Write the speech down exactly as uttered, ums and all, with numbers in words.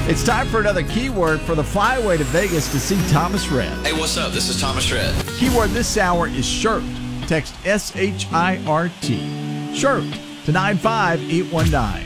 It's time for another keyword for the flyaway to Vegas to see Thomas Rhett. Hey, what's up? This is Thomas Rhett. Keyword this hour is shirt. Text S H I R T. Shirt to nine five eight one nine.